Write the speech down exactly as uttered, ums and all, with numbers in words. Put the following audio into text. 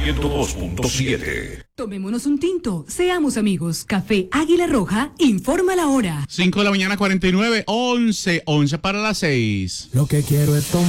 ciento dos punto siete. Tomémonos un tinto, seamos amigos. Café Águila Roja, informa la hora. cinco de la mañana, cuarenta y nueve, once, once para las seis. Lo que quiero es tomar.